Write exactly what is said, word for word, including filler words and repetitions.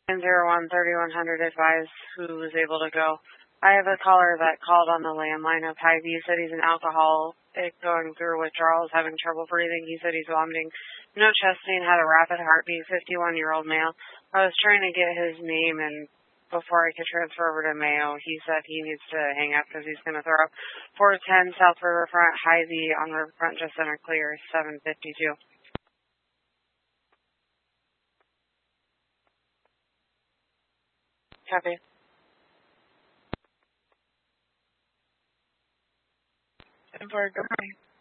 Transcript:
zero one thirty-one hundred advise who was able to go. I have a caller that called on the landline of Hy-Vee. He said he's an alcoholic going through withdrawals, having trouble breathing. He said he's vomiting, no chest pain, had a rapid heartbeat, fifty-one-year-old male. I was trying to get his name, and before I could transfer over to Mayo, he said he needs to hang up because he's going to throw up. four ten South Riverfront, Hy-Vee on Riverfront, just center clear, seven fifty-two. Copy. And for good morning.